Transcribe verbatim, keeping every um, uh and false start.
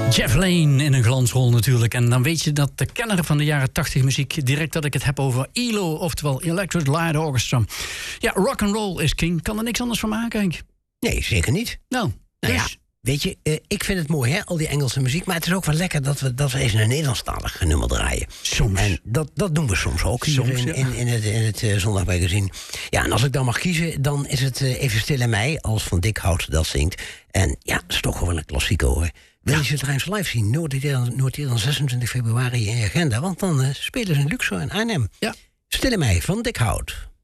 Jeff Lane in een glansrol natuurlijk. En dan weet je dat de kenner van de jaren tachtig muziek... direct dat ik het heb over E L O, oftewel Electric Light Orchestra. Ja, rock and roll is king. Kan er niks anders van maken, Henk? Nee, zeker niet. Nou, nou dus... ja, weet je, uh, ik vind het mooi, hè, al die Engelse muziek. Maar het is ook wel lekker dat we, dat we eens een Nederlandstalig nummer draaien. Soms. En dat, dat doen we soms ook hier Soms, in, ja. in, in het, in het uh, Zondagmagazine. Ja, en als ik dan mag kiezen, dan is het uh, Even Stil in Mei... als Van Dikhout dat zingt. En ja, dat is toch gewoon een klassieker, hoor. Wil je ze trouwens live zien? Noteer dan zesentwintig februari in je agenda. Want dan uh, spelen ze in Luxor en Arnhem. Ja. Stil in Mei van Dikhout.